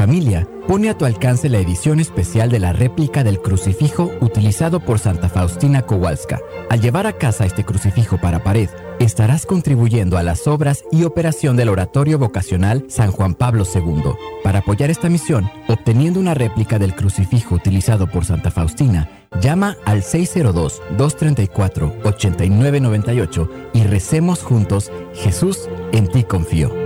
familia pone a tu alcance la edición especial de la réplica del crucifijo utilizado por Santa Faustina Kowalska. Al llevar a casa este crucifijo para pared, estarás contribuyendo a las obras y operación del Oratorio Vocacional San Juan Pablo II. Para apoyar esta misión, obteniendo una réplica del crucifijo utilizado por Santa Faustina, llama al 602-234-8998 y recemos juntos: Jesús, en ti confío.